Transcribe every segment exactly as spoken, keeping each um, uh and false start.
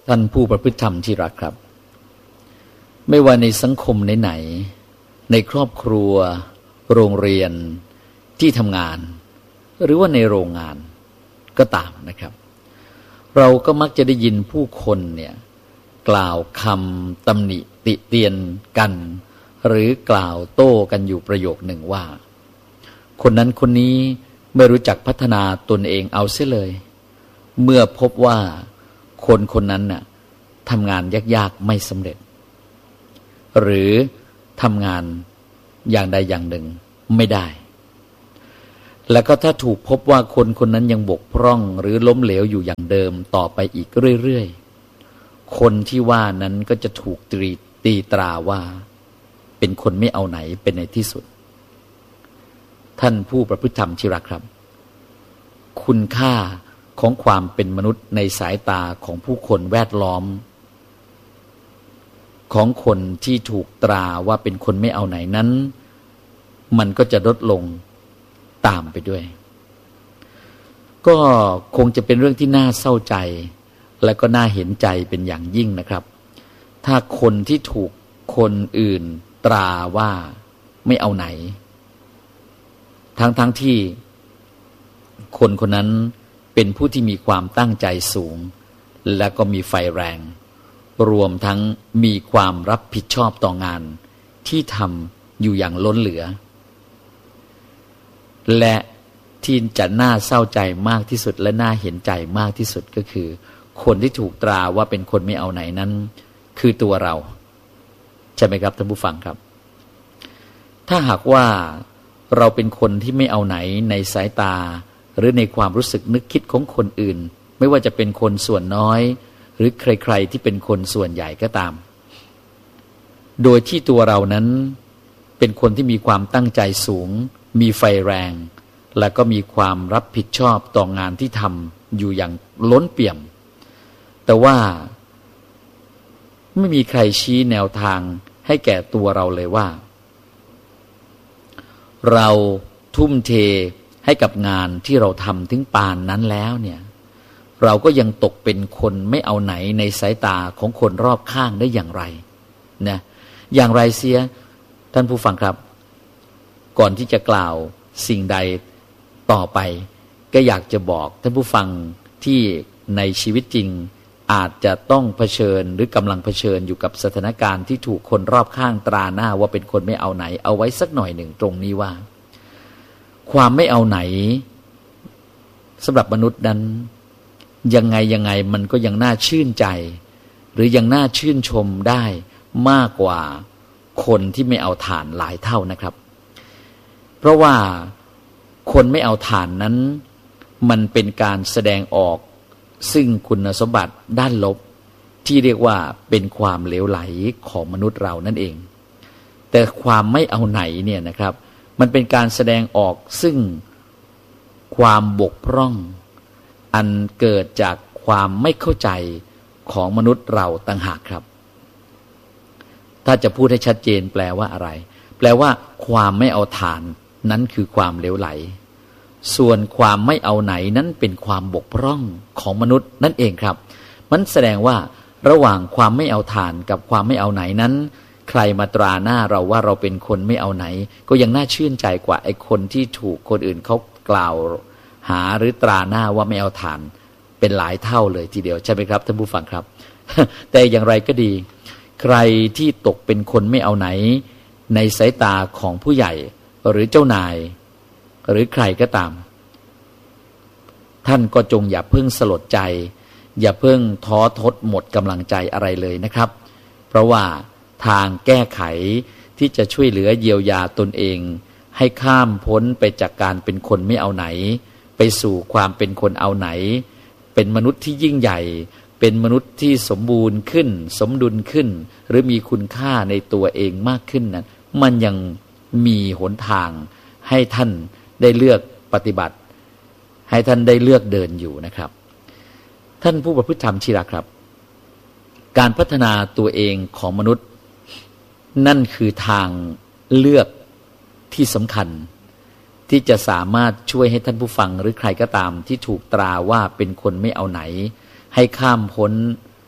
ท่านผู้ประพฤติธรรมที่รักครับไม่ว่าในสังคมไหนๆในครอบครัวโรงเรียนที่ทำงานหรือว่าในโรงงานก็ตามนะครับเราก็มักจะได้ยินผู้คนเนี่ยกล่าวคำตำหนิติเตียนกันหรือกล่าวโต้กันอยู่ประโยคหนึ่งว่าคนนั้นคนนี้ไม่รู้จักพัฒนาตนเองเอาเสียเลยเมื่อพบว่าคนคนนั้นน่ะทำงานยากๆไม่สำเร็จหรือทำงานอย่างใดอย่างหนึ่งไม่ได้แล้วก็ถ้าถูกพบว่าคนคนนั้นยังบกพร่องหรือล้มเหลวอยู่อย่างเดิมต่อไปอีกเรื่อยๆคนที่ว่านั้นก็จะถูกตรีตีตราว่าเป็นคนไม่เอาไหนเป็นในที่สุดท่านผู้ประพฤติธรรมที่รักครับคุณค่าของความเป็นมนุษย์ในสายตาของผู้คนแวดล้อมของคนที่ถูกตราว่าเป็นคนไม่เอาไหนนั้นมันก็จะลดลงตามไปด้วยก็คงจะเป็นเรื่องที่น่าเศร้าใจและก็น่าเห็นใจเป็นอย่างยิ่งนะครับถ้าคนที่ถูกคนอื่นตราว่าไม่เอาไหนทั้งๆ ท, ที่คนคนนั้นเป็นผู้ที่มีความตั้งใจสูงและก็มีไฟแรงรวมทั้งมีความรับผิดชอบต่องานที่ทำอยู่อย่างล้นเหลือและที่จะน่าเศร้าใจมากที่สุดและน่าเห็นใจมากที่สุดก็คือคนที่ถูกตราว่าเป็นคนไม่เอาไหนนั้นคือตัวเราใช่ไหมครับท่านผู้ฟังครับถ้าหากว่าเราเป็นคนที่ไม่เอาไหนในสายตาหรือในความรู้สึกนึกคิดของคนอื่นไม่ว่าจะเป็นคนส่วนน้อยหรือใครๆที่เป็นคนส่วนใหญ่ก็ตามโดยที่ตัวเรานั้นเป็นคนที่มีความตั้งใจสูงมีไฟแรงและก็มีความรับผิดชอบต่องานที่ทำอยู่อย่างล้นเปี่ยมแต่ว่าไม่มีใครชี้แนวทางให้แก่ตัวเราเลยว่าเราทุ่มเทให้กับงานที่เราทำถึงปานนั้นแล้วเนี่ยเราก็ยังตกเป็นคนไม่เอาไหนในสายตาของคนรอบข้างได้อย่างไรนะอย่างไรเสียท่านผู้ฟังครับก่อนที่จะกล่าวสิ่งใดต่อไปก็อยากจะบอกท่านผู้ฟังที่ในชีวิตจริงอาจจะต้องเผชิญหรือกำลังเผชิญอยู่กับสถานการณ์ที่ถูกคนรอบข้างตราหน้าว่าเป็นคนไม่เอาไหนเอาไว้สักหน่อยหนึ่งตรงนี้ว่าความไม่เอาไหนสำหรับมนุษย์นั้นยังไงยังไงมันก็ยังน่าชื่นใจหรือยังน่าชื่นชมได้มากกว่าคนที่ไม่เอาฐานหลายเท่านะครับเพราะว่าคนไม่เอาฐานนั้นมันเป็นการแสดงออกซึ่งคุณสมบัติด้านลบที่เรียกว่าเป็นความเหลวไหลของมนุษย์เรานั่นเองแต่ความไม่เอาไหนเนี่ยนะครับมันเป็นการแสดงออกซึ่งความบกพร่องอันเกิดจากความไม่เข้าใจของมนุษย์เราต่างหากครับถ้าจะพูดให้ชัดเจนแปลว่าอะไรแปลว่าความไม่เอาฐานนั้นคือความเหลวไหลส่วนความไม่เอาไหนนั้นเป็นความบกพร่องของมนุษย์นั่นเองครับมันแสดงว่าระหว่างความไม่เอาฐานกับความไม่เอาไหนนั้นใครมาตราหน้าเราว่าเราเป็นคนไม่เอาไหนก็ยังน่าชื่นใจกว่าไอ้คนที่ถูกคนอื่นเขากล่าวหาหรือตราหน้าว่าไม่เอาฐานเป็นหลายเท่าเลยทีเดียวใช่ไหมครับท่านผู้ฟังครับ แต่อย่างไรก็ดีใครที่ตกเป็นคนไม่เอาไหนในสายตาของผู้ใหญ่หรือเจ้านายหรือใครก็ตามท่านก็จงอย่าเพิ่งสลดใจอย่าเพิ่งท้อทดหมดกำลังใจอะไรเลยนะครับเพราะว่าทางแก้ไขที่จะช่วยเหลือเยียวยาตนเองให้ข้ามพ้นไปจากการเป็นคนไม่เอาไหนไปสู่ความเป็นคนเอาไหนเป็นมนุษย์ที่ยิ่งใหญ่เป็นมนุษย์ที่สมบูรณ์ขึ้นสมดุลขึ้นหรือมีคุณค่าในตัวเองมากขึ้นนั้นมันยังมีหนทางให้ท่านได้เลือกปฏิบัติให้ท่านได้เลือกเดินอยู่นะครับท่านผู้ประพฤติธรรมที่รักครับการพัฒนาตัวเองของมนุษย์นั่นคือทางเลือกที่สำคัญที่จะสามารถช่วยให้ท่านผู้ฟังหรือใครก็ตามที่ถูกตราว่าเป็นคนไม่เอาไหนให้ข้ามพ้น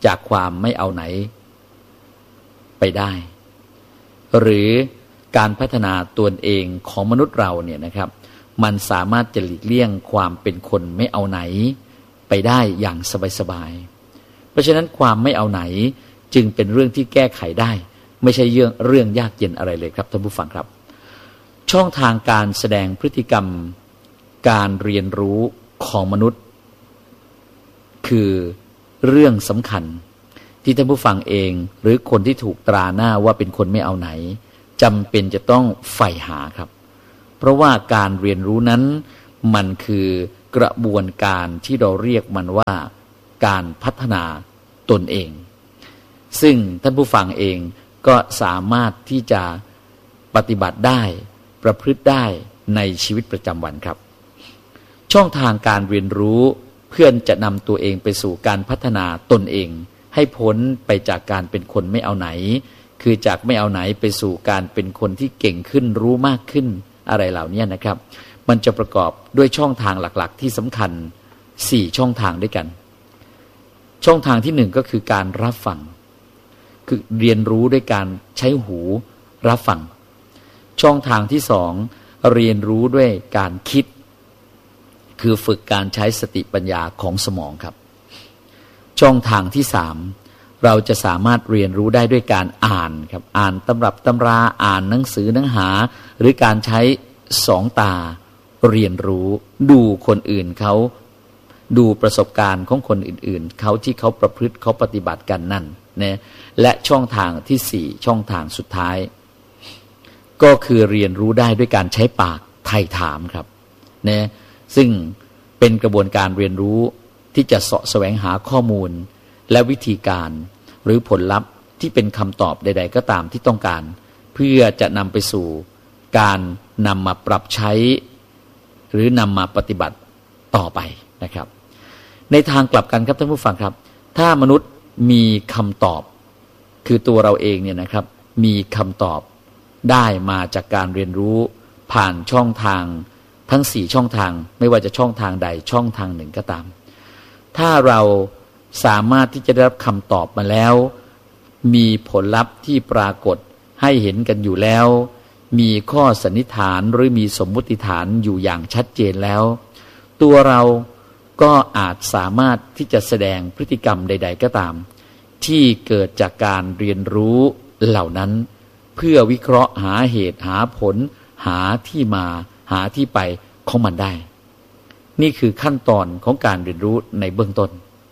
จากความไม่เอาไหนไปได้หรือการพัฒนาตัวเองของมนุษย์เราเนี่ยนะครับมันสามารถจะหลีกเลี่ยงความเป็นคนไม่เอาไหนไปได้อย่างสบายๆเพราะฉะนั้นความไม่เอาไหนจึงเป็นเรื่องที่แก้ไขได้ไม่ใช่เรื่องเรื่องยากเย็นอะไรเลยครับท่านผู้ฟังครับช่องทางการแสดงพฤติกรรมการเรียนรู้ของมนุษย์คือเรื่องสำคัญที่ท่านผู้ฟังเองหรือคนที่ถูกตราหน้าว่าเป็นคนไม่เอาไหนจำเป็นจะต้องใฝ่หาครับเพราะว่าการเรียนรู้นั้นมันคือกระบวนการที่เราเรียกมันว่าการพัฒนาตนเองซึ่งท่านผู้ฟังเองก็สามารถที่จะปฏิบัติได้ประพฤติได้ในชีวิตประจำวันครับช่องทางการเรียนรู้เพื่อจะนำตัวเองไปสู่การพัฒนาตนเองให้พ้นไปจากการเป็นคนไม่เอาไหนคือจากไม่เอาไหนไปสู่การเป็นคนที่เก่งขึ้นรู้มากขึ้นอะไรเหล่านี้นะครับมันจะประกอบด้วยช่องทางหลักๆที่สำคัญสี่ช่องทางด้วยกันช่องทางที่หนึ่งก็คือการรับฟังคือเรียนรู้ด้วยการใช้หูรับฟังช่องทางที่สองเรียนรู้ด้วยการคิดคือฝึกการใช้สติปัญญาของสมองครับช่องทางที่สามเราจะสามารถเรียนรู้ได้ด้วยการอ่านครับอ่านตำรับตำราอ่านหนังสือเนื้อหาหรือการใช้สองตาเรียนรู้ดูคนอื่นเขาดูประสบการณ์ของคนอื่นๆเขาที่เขาประพฤติเขาปฏิบัติกันนั่นนะและช่องทางที่สี่ช่องทางสุดท้ายก็คือเรียนรู้ได้ด้วยการใช้ปากไถ่ถามครับนะซึ่งเป็นกระบวนการเรียนรู้ที่จะเสาะแสวงหาข้อมูลและวิธีการหรือผลลัพธ์ที่เป็นคำตอบใดๆก็ตามที่ต้องการเพื่อจะนำไปสู่การนำมาปรับใช้หรือนำมาปฏิบัติต่อไปนะครับในทางกลับกันครับท่านผู้ฟังครับถ้ามนุษย์มีคำตอบคือตัวเราเองเนี่ยนะครับมีคำตอบได้มาจากการเรียนรู้ผ่านช่องทางทั้งสี่ช่องทางไม่ว่าจะช่องทางใดช่องทางหนึ่งก็ตามถ้าเราสามารถที่จะได้รับคำตอบมาแล้วมีผลลัพธ์ที่ปรากฏให้เห็นกันอยู่แล้วมีข้อสันนิษฐานหรือมีสมมุติฐานอยู่อย่างชัดเจนแล้วตัวเราก็อาจสามารถที่จะแสดงพฤติกรรมใดๆก็ตามที่เกิดจากการเรียนรู้เหล่านั้นเพื่อวิเคราะห์หาเหตุหาผลหาที่มาหาที่ไปของมันได้นี่คือขั้นตอนของการเรียนรู้ในเบื้องต้น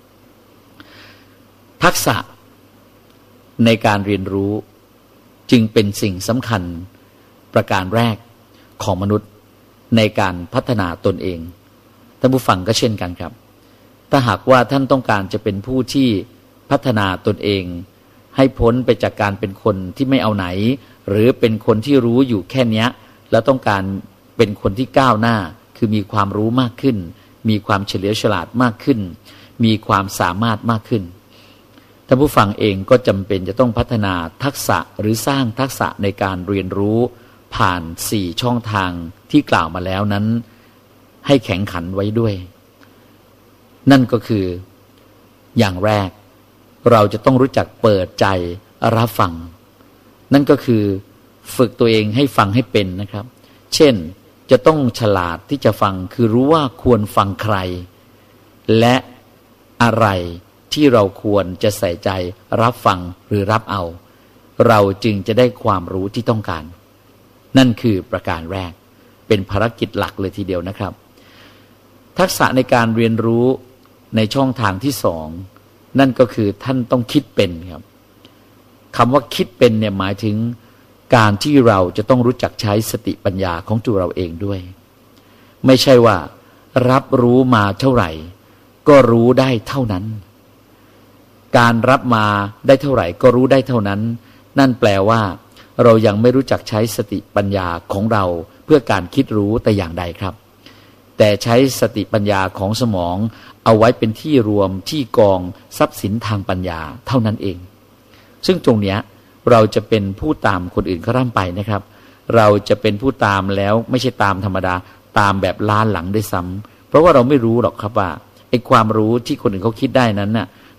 ทักษะในการเรียนรู้จึงเป็นสิ่งสำคัญประการแรกของมนุษย์ในการพัฒนาตนเองท่านผู้ฟังก็เช่นกันครับถ้าหากว่าท่านต้องการจะเป็นผู้ที่พัฒนาตนเองให้พ้นไปจากการเป็นคนที่ไม่เอาไหนหรือเป็นคนที่รู้อยู่แค่นี้แล้วต้องการเป็นคนที่ก้าวหน้าคือมีความรู้มากขึ้นมีความเฉลียวฉลาดมากขึ้นมีความสามารถมากขึ้นท่านผู้ฟังเองก็จำเป็นจะต้องพัฒนาทักษะหรือสร้างทักษะในการเรียนรู้ผ่านสี่ช่องทางที่กล่าวมาแล้วนั้นให้แข็งขันไว้ด้วยนั่นก็คืออย่างแรกเราจะต้องรู้จักเปิดใจรับฟังนั่นก็คือฝึกตัวเองให้ฟังให้เป็นนะครับเช่นจะต้องฉลาดที่จะฟังคือรู้ว่าควรฟังใครและอะไรที่เราควรจะใส่ใจรับฟังหรือรับเอาเราจึงจะได้ความรู้ที่ต้องการนั่นคือประการแรกเป็นภารกิจหลักเลยทีเดียวนะครับทักษะในการเรียนรู้ในช่องทางที่สองนั่นก็คือท่านต้องคิดเป็นครับคำว่าคิดเป็นเนี่ยหมายถึงการที่เราจะต้องรู้จักใช้สติปัญญาของตัวเราเองด้วยไม่ใช่ว่ารับรู้มาเท่าไหร่ก็รู้ได้เท่านั้นการรับมาได้เท่าไหร่ก็รู้ได้เท่านั้นนั่นแปลว่าเรายังไม่รู้จักใช้สติปัญญาของเราเพื่อการคิดรู้แต่อย่างใดครับแต่ใช้สติปัญญาของสมองเอาไว้เป็นที่รวมที่กองทรัพย์สินทางปัญญาเท่านั้นเองซึ่งตรงเนี้ยเราจะเป็นผู้ตามคนอื่นเขาร่ำไปนะครับเราจะเป็นผู้ตามแล้วไม่ใช่ตามธรรมดาตามแบบล้านหลังด้วยซ้ำเพราะว่าเราไม่รู้หรอกครับว่าไอ้ความรู้ที่คนอื่นเขาคิดได้นั้นน่ะ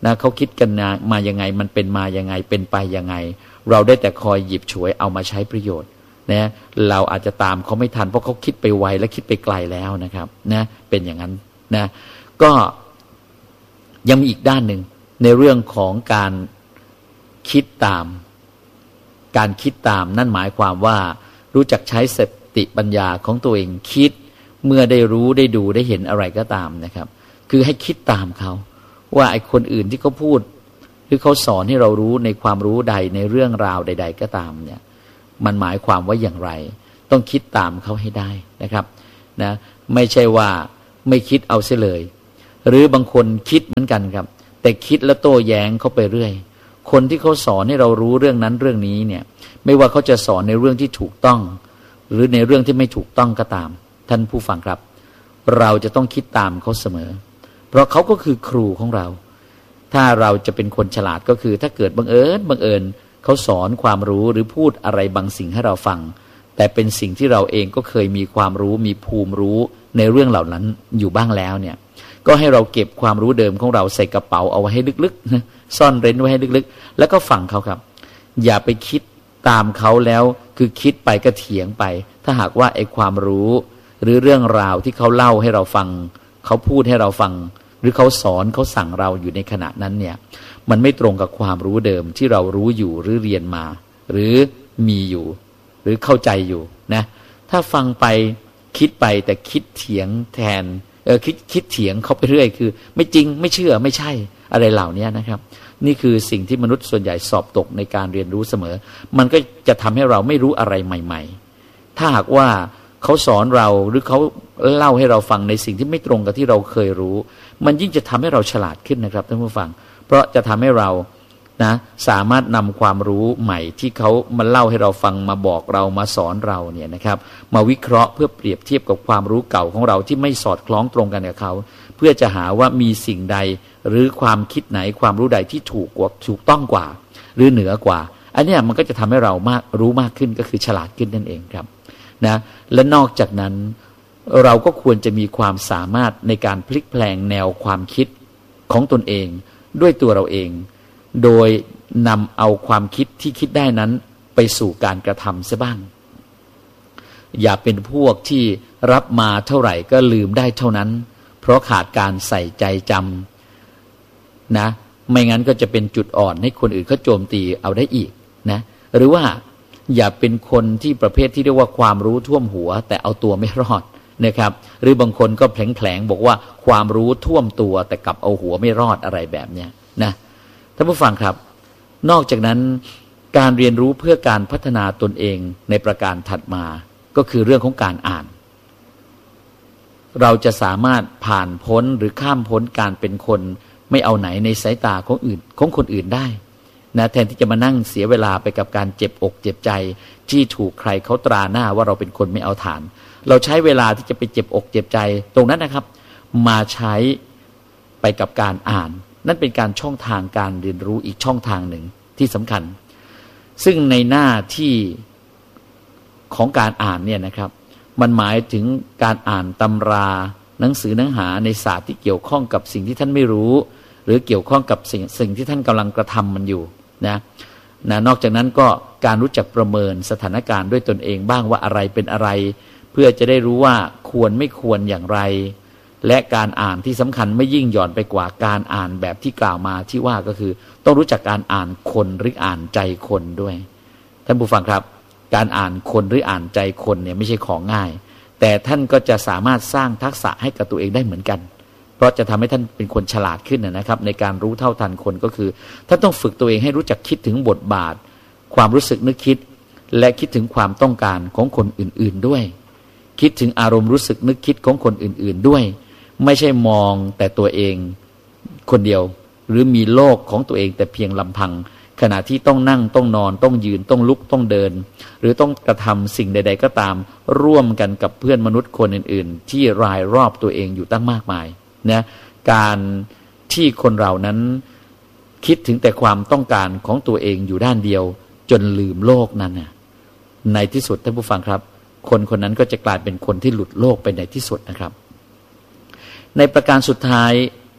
นะเขาคิดกันมายังไงมันเป็นมายังไงเป็นไปยังไงเราได้แต่คอยหยิบฉวยเอามาใช้ประโยชน์นะเราอาจจะตามเขาไม่ทันเพราะเขาคิดไปไวและคิดไปไกลแล้วนะครับนะเป็นอย่างนั้นนะก็ยังมีอีกด้านหนึ่งในเรื่องของการคิดตามการคิดตามนั่นหมายความว่ารู้จักใช้สติปัญญาของตัวเองคิดเมื่อได้รู้ได้ดูได้เห็นอะไรก็ตามนะครับคือให้คิดตามเขาว่าไอ้คนอื่นที่เขาพูดหรือเขาสอนให้เรารู้ในความรู้ใดในเรื่องราวใดๆก็ตามเนี่ยมันหมายความว่าอย่างไรต้องคิดตามเขาให้ได้นะครับนะไม่ใช่ว่าไม่คิดเอาเสียเลยหรือบางคนคิดเหมือนกันครับแต่คิดแล้วโต้แย้งเขาไปเรื่อยคนที่เขาสอนให้เรารู้เรื่องนั้นเรื่องนี้เนี่ยไม่ว่าเขาจะสอนในเรื่องที่ถูกต้องหรือในเรื่องที่ไม่ถูกต้องก็ตามท่านผู้ฟังครับเราจะต้องคิดตามเขาเสมอเพราะเขาก็คือครูของเราถ้าเราจะเป็นคนฉลาดก็คือถ้าเกิดบังเอิญบังเอิญเขาสอนความรู้หรือพูดอะไรบางสิ่งให้เราฟังแต่เป็นสิ่งที่เราเองก็เคยมีความรู้มีภูมิรู้ในเรื่องเหล่านั้นอยู่บ้างแล้วเนี่ยก็ให้เราเก็บความรู้เดิมของเราใส่กระเป๋าเอาไว้ให้ลึกๆนะซ่อนเร้นไว้ให้ลึกๆแล้วก็ฟังเขาครับอย่าไปคิดตามเขาแล้วคือคิดไปก็เถียงไปถ้าหากว่าไอ้ความรู้หรือเรื่องราวที่เขาเล่าให้เราฟังเขาพูดให้เราฟังหรือเขาสอนเขาสั่งเราอยู่ในขณะนั้นเนี่ยมันไม่ตรงกับความรู้เดิมที่เรารู้อยู่หรือเรียนมาหรือมีอยู่หรือเข้าใจอยู่นะถ้าฟังไปคิดไปแต่คิดเถียงแทนเออคิดคิดเถียงเขาไปเรื่อยคือไม่จริงไม่เชื่อไม่ใช่อะไรเหล่านี้นะครับนี่คือสิ่งที่มนุษย์ส่วนใหญ่สอบตกในการเรียนรู้เสมอมันก็จะทำให้เราไม่รู้อะไรใหม่ๆถ้าหากว่าเขาสอนเราหรือเขาเล่าให้เราฟังในสิ่งที่ไม่ตรงกับที่เราเคยรู้มันยิ่งจะทำให้เราฉลาดขึ้นนะครับท่านผู้ฟังเพราะจะทำให้เรานะสามารถนำความรู้ใหม่ที่เขามาเล่าให้เราฟังมาบอกเรามาสอนเราเนี่ยนะครับมาวิเคราะห์เพื่อเปรียบเทียบกับความรู้เก่าของเราที่ไม่สอดคล้องตรงกันกับเขาเพื่อจะหาว่ามีสิ่งใดหรือความคิดไหนความรู้ใดที่ถูกกว่าถูกต้องกว่าหรือเหนือกว่าอันนี้มันก็จะทำให้เรามากรู้มากขึ้นก็คือฉลาดขึ้นนั่นเองครับนะและนอกจากนั้นเราก็ควรจะมีความสามารถในการพลิกแปลงแนวความคิดของตนเองด้วยตัวเราเองโดยนำเอาความคิดที่คิดได้นั้นไปสู่การกระทำซะบ้างอย่าเป็นพวกที่รับมาเท่าไหร่ก็ลืมได้เท่านั้นเพราะขาดการใส่ใจจำนะไม่งั้นก็จะเป็นจุดอ่อนให้คนอื่นเขาโจมตีเอาได้อีกนะหรือว่าอย่าเป็นคนที่ประเภทที่เรียกว่าความรู้ท่วมหัวแต่เอาตัวไม่รอดนะครับหรือบางคนก็แผลงๆบอกว่าความรู้ท่วมตัวแต่กลับเอาหัวไม่รอดอะไรแบบเนี้ยนะท่านผู้ฟังครับนอกจากนั้นการเรียนรู้เพื่อการพัฒนาตนเองในประการถัดมาก็คือเรื่องของการอ่านเราจะสามารถผ่านพ้นหรือข้ามพ้นการเป็นคนไม่เอาไหนในสายตาของอื่นของคนอื่นได้นะแทนที่จะมานั่งเสียเวลาไปกับการเจ็บอกเจ็บใจที่ถูกใครเขาตราหน้าว่าเราเป็นคนไม่เอาฐานเราใช้เวลาที่จะไปเจ็บอกเจ็บใจตรงนั้นนะครับมาใช้ไปกับการอ่านนั่นเป็นการช่องทางการเรียนรู้อีกช่องทางหนึ่งที่สำคัญซึ่งในหน้าที่ของการอ่านเนี่ยนะครับมันหมายถึงการอ่านตำราหนังสือเนื้อหาในศาสตร์ที่เกี่ยวข้องกับสิ่งที่ท่านไม่รู้หรือเกี่ยวข้องกับสิ่งสิ่งที่ท่านกำลังกระทำมันอยู่นะนะนอกจากนั้นก็การรู้จักประเมินสถานการณ์ด้วยตนเองบ้างว่าอะไรเป็นอะไรเพื่อจะได้รู้ว่าควรไม่ควรอย่างไรและการอ่านที่สำคัญไม่ยิ่งหย่อนไปกว่าการอ่านแบบที่กล่าวมาที่ว่าก็คือต้องรู้จักการอ่านคนหรืออ่านใจคนด้วยท่านผู้ฟังครับการอ่านคนหรืออ่านใจคนเนี่ยไม่ใช่ของง่ายแต่ท่านก็จะสามารถสร้างทักษะให้กับตัวเองได้เหมือนกันเพราะจะทำให้ท่านเป็นคนฉลาดขึ้นนะครับในการรู้เท่าทันคนก็คือท่านต้องฝึกตัวเองให้รู้จักคิดถึงบทบาทความรู้สึกนึกคิดและคิดถึงความต้องการของคนอื่นๆด้วยคิดถึงอารมณ์รู้สึกนึกคิดของคนอื่นๆด้วยไม่ใช่มองแต่ตัวเองคนเดียวหรือมีโลกของตัวเองแต่เพียงลำพังขณะที่ต้องนั่งต้องนอนต้องยืนต้องลุกต้องเดินหรือต้องกระทำสิ่งใดๆก็ตามร่วมกันกับเพื่อนมนุษย์คนอื่นๆที่รายรอบตัวเองอยู่ตั้งมากมายนะการที่คนเรานั้นคิดถึงแต่ความต้องการของตัวเองอยู่ด้านเดียวจนลืมโลกนั้นนะในที่สุดท่านผู้ฟังครับคนคนนั้นก็จะกลายเป็นคนที่หลุดโลกไปในที่สุดนะครับในประการสุดท้าย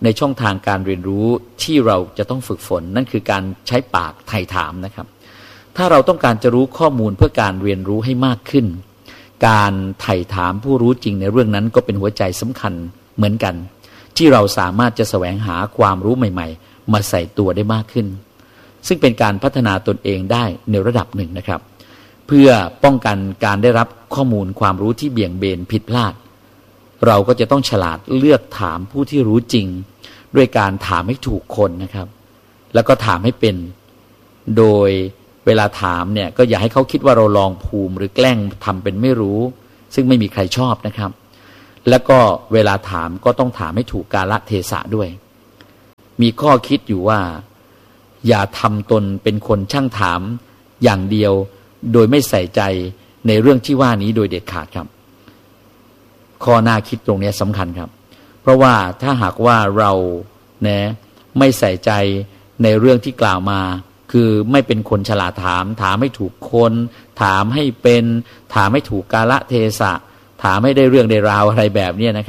ในช่องทางการเรียนรู้ที่เราจะต้องฝึกฝนนั่นคือการใช้ปากไถ่ถามนะครับถ้าเราต้องการจะรู้ข้อมูลเพื่อการเรียนรู้ให้มากขึ้นการไถ่ถามผู้รู้จริงในเรื่องนั้นก็เป็นหัวใจสำคัญเหมือนกันที่เราสามารถจะแสวงหาความรู้ใหม่ๆมาใส่ตัวได้มากขึ้นซึ่งเป็นการพัฒนาตนเองได้ในระดับหนึ่งนะครับเพื่อป้องกันการได้รับข้อมูลความรู้ที่เบี่ยงเบนผิดพลาดเราก็จะต้องฉลาดเลือกถามผู้ที่รู้จริงด้วยการถามให้ถูกคนนะครับแล้วก็ถามให้เป็นโดยเวลาถามเนี่ยก็อย่าให้เขาคิดว่าเราลองภูมิหรือแกล้งทำเป็นไม่รู้ซึ่งไม่มีใครชอบนะครับแล้วก็เวลาถามก็ต้องถามให้ถูกกาลเทศะด้วยมีข้อคิดอยู่ว่าอย่าทำตนเป็นคนช่างถามอย่างเดียวโดยไม่ใส่ใจในเรื่องที่ว่านี้โดยเด็ดขาดครับข้อน่าคิดตรงนี้สำคัญครับเพราะว่าถ้าหากว่าเราเนี่ยไม่ใส่ใจในเรื่องที่กล่าวมาคือไม่เป็นคนฉลาดถามถามให้ถูกคนถามให้เป็นถามให้ถูกกาลเทศะถามให้ได้เรื่องได้ราวอะไรแบบนี้นะครับ